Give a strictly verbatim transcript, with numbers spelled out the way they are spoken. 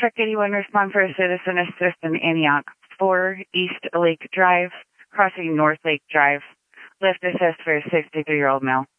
Truck eighty-one, respond for a citizen assist in Antioch. four East Lake Drive, crossing North Lake Drive. Lift assist for a sixty-three-year-old male.